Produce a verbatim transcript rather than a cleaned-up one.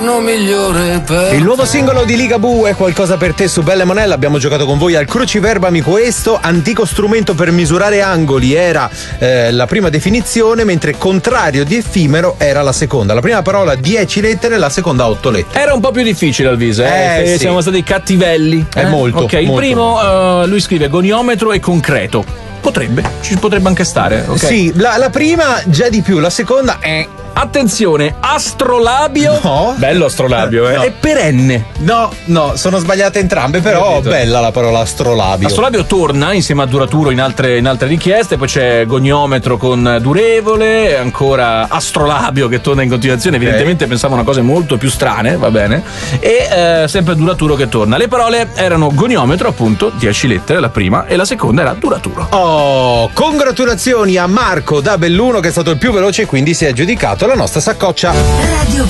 giorno migliore per il nuovo singolo di Ligabue è Qualcosa per te su Belle Monella. Abbiamo giocato con voi al cruciverbami questo antico strumento per misurare angoli era eh, la prima definizione, mentre contrario di effimero era la seconda. La prima parola dieci lettere, la seconda otto lettere. Era un po' più difficile Alvise, eh, Eh, sì. siamo stati cattivelli. È eh? molto, Ok, il molto. primo eh, lui scrive goniometro e concreto. Potrebbe, ci potrebbe anche stare. ok? Sì, la, la prima già di più, la seconda è. Attenzione, astrolabio. No. Bello astrolabio, eh. No. E perenne. No, no, sono sbagliate entrambe, però Capito. bella la parola astrolabio. Astrolabio torna insieme a duraturo in altre, in altre richieste, poi c'è goniometro con durevole, ancora astrolabio che torna in continuazione, evidentemente pensavo a cose molto più strane, va bene, e eh, sempre duraturo che torna. Le parole erano goniometro, appunto, dieci lettere la prima, e la seconda era duraturo. Oh, congratulazioni a Marco da Belluno che è stato il più veloce e quindi si è aggiudicato la nostra saccoccia. Radio